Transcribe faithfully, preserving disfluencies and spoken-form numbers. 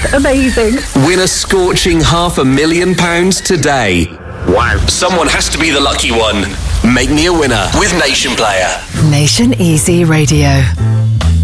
Amazing. Win a scorching half a million pounds today. Wow. Someone has to be the lucky one. Make me a winner with Nation Player. Nation Easy Radio.